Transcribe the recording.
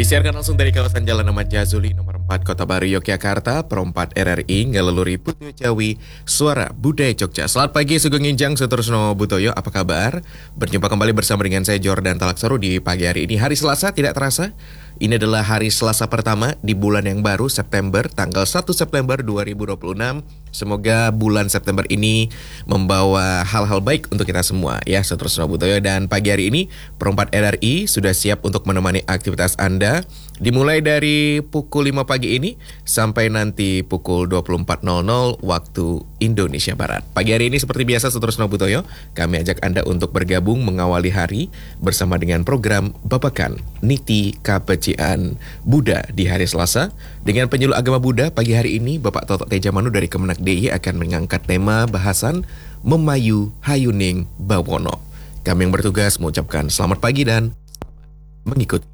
Disiarkan langsung dari kawasan Jalan Ahmad Yazuli nomor 4 Kota Baru Yogyakarta, Perompat RRI Ngaleluri Putu Jawi, Suara Budaya Jogja. Selamat pagi Sugeng Injang Sutorsno Butoyo, apa kabar? Berjumpa kembali bersama dengan saya Jordan Talaksaru di pagi hari ini. Hari Selasa tidak terasa. Ini adalah hari Selasa pertama di bulan yang baru, September, tanggal 1 September 2026. Semoga bulan September ini membawa hal-hal baik untuk kita semua ya, Sutorsno Butoyo. Dan pagi hari ini Perompat RRI sudah siap untuk menemani aktivitas Anda dimulai dari pukul 5 pagi ini sampai nanti pukul 24.00 waktu Indonesia Barat. Pagi hari ini seperti biasa Sutorsno Butoyo, kami ajak Anda untuk bergabung mengawali hari bersama dengan program Babakan Niti Kapecian Buddha di hari Selasa. Dengan penyuluh agama Buddha pagi hari ini Bapak Toto Tejamanu dari Kemenak DIY akan mengangkat tema bahasan Memayu Hayuning Bawono. Kami yang bertugas mengucapkan selamat pagi dan mengikuti.